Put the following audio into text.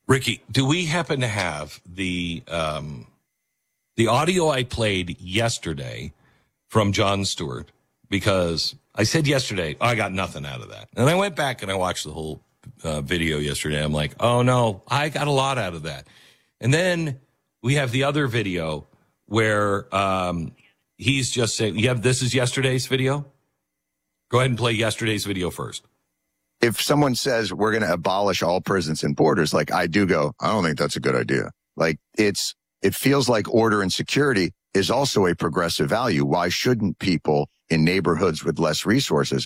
Ricky, do we happen to have the audio I played yesterday from Jon Stewart? Because I said yesterday, I got nothing out of that. And I went back and I watched the whole video yesterday. I'm like, oh, no, I got a lot out of that. And then we have the other video where he's just saying, this is yesterday's video? Go ahead and play yesterday's video first. If someone says we're going to abolish all prisons and borders, like I do go, I don't think that's a good idea. Like it feels like order and security is also a progressive value. Why shouldn't people in neighborhoods with less resources